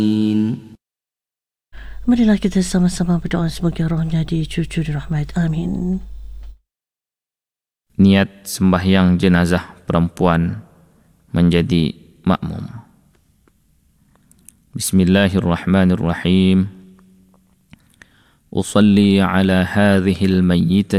Marilah kita sama-sama berdoa semoga rohnya dicucur rahmat. Amin. Niat sembahyang jenazah perempuan menjadi makmum. Bismillahirrahmanirrahim. Usalli ala hadhihi al-mayyitah